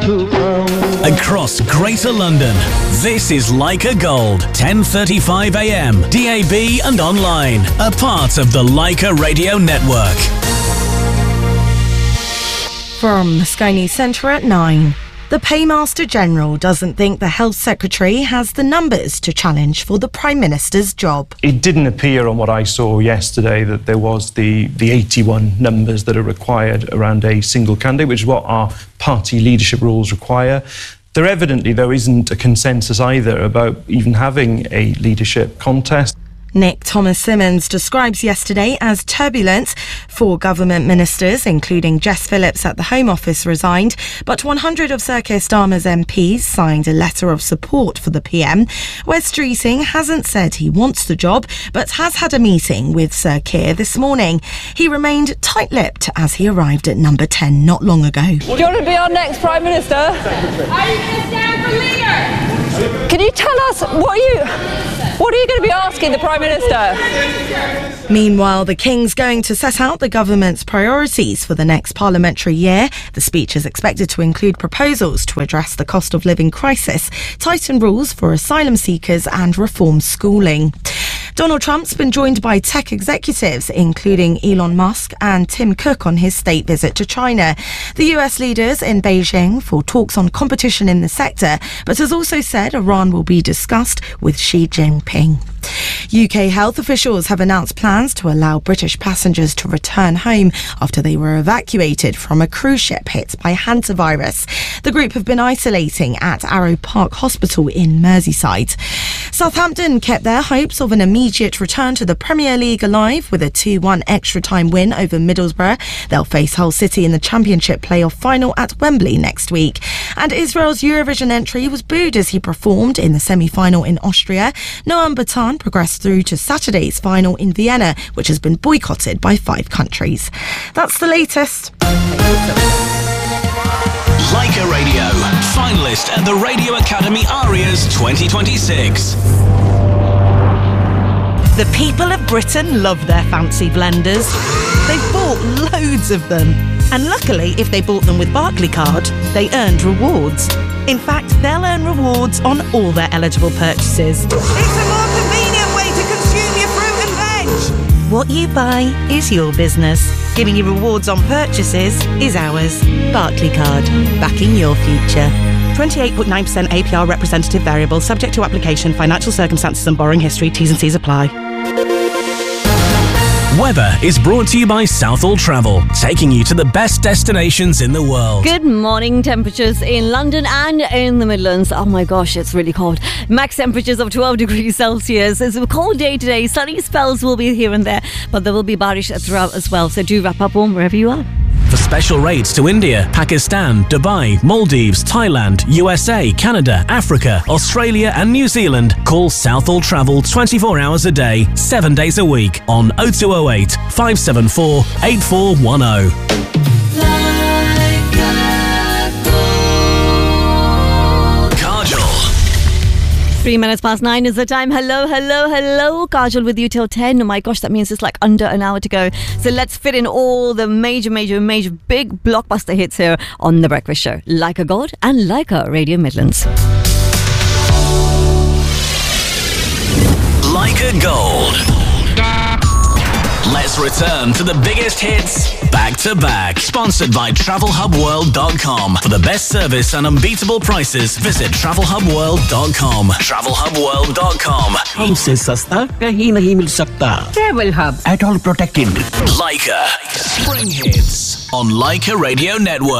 Across Greater London, this is Leica Gold, 10:35 a.m, DAB and online, a part of the Leica Radio Network. From the Sky News Centre at 9. The Paymaster General doesn't think the Health Secretary has the numbers to challenge for the Prime Minister's job. It didn't appear on what I saw yesterday that there was the 81 numbers that are required around a single candidate, which is what our party leadership rules require. There evidently, though, isn't a consensus either about even having a leadership contest. Nick Thomas-Symonds describes yesterday as turbulent. 4 government ministers, including Jess Phillips at the Home Office, resigned, but 100 of Sir Keir Starmer's MPs signed a letter of support for the PM. Wes Streeting hasn't said he wants the job, but has had a meeting with Sir Keir this morning. He remained tight-lipped as he arrived at number 10 not long ago. Do you want to be our next Prime Minister? Are you going to stand for leader? Can you tell us, what are you going to be asking the Prime Minister? Meanwhile, the King's going to set out the government's priorities for the next parliamentary year. The speech is expected to include proposals to address the cost of living crisis, tighten rules for asylum seekers and reform schooling. Donald Trump's been joined by tech executives, including Elon Musk and Tim Cook, on his state visit to China. The US leaders in Beijing for talks on competition in the sector, but has also said Iran will be discussed with Xi Jinping. UK health officials have announced plans to allow British passengers to return home after they were evacuated from a cruise ship hit by hantavirus. The group have been isolating at Arrow Park Hospital in Merseyside. Southampton kept their hopes of an immediate return to the Premier League alive with a 2-1 extra time win over Middlesbrough. They'll face Hull City in the Championship playoff final at Wembley next week. And Israel's Eurovision entry was booed as he performed in the semi-final in Austria. Noam Batan progressed through to Saturday's final in Vienna, which has been boycotted by 5 countries. That's the latest. Leica Radio, finalist at the Radio Academy Arias 2026. The people of Britain love their fancy blenders. They've bought loads of them. And luckily, if they bought them with Barclaycard, they earned rewards. In fact, they'll earn rewards on all their eligible purchases. It's a more convenient way to consume your fruit and veg. What you buy is your business. Giving you rewards on purchases is ours. Barclaycard, backing your future. 28.9% APR representative variable, subject to application, financial circumstances and borrowing history. T's and C's apply. Weather is brought to you by Southall Travel, taking you to the best destinations in the world. Good morning. Temperatures in London and in the Midlands. Oh my gosh, it's really cold. Max temperatures of 12 degrees Celsius. It's a cold day today. Sunny spells will be here and there, but there will be barish throughout as well. So do wrap up warm wherever you are. For special rates to India, Pakistan, Dubai, Maldives, Thailand, USA, Canada, Africa, Australia and New Zealand, call Southall Travel 24 hours a day, 7 days a week on 0208 574 8410. 3 minutes past 9 is the time. Hello. Kajal with you till 10. Oh my gosh, that means it's like under an hour to go. So let's fit in all the major big blockbuster hits here on The Breakfast Show. Leica Gold and Leica Radio Midlands. Leica Gold. Let's return to the biggest hits back to back. Sponsored by TravelHubWorld.com. For the best service and unbeatable prices, visit TravelHubWorld.com. TravelHubWorld.com. हमसे सस्ता कहीं नहीं मिल सकता. Travel Hub. At all protected. Leica. Spring hits on Leica Radio Network.